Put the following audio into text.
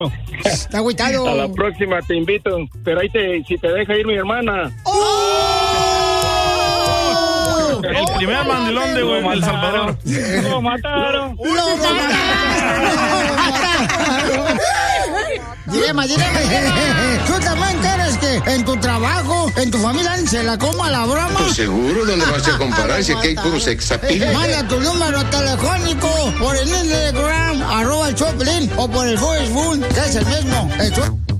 Está agüitado. A la próxima te invito, pero ahí si te deja ir mi hermana. El primer mandilón de El Salvador. Lo mataron. Dilema. ¿Tú también quieres que en tu trabajo, en tu familia, se la coma la broma? Pues seguro, ¿dónde vas a comparar si aquí hay puros sexapiles? Manda tu número telefónico por el Instagram, @el Choplin, o por el Facebook, que es el mismo, el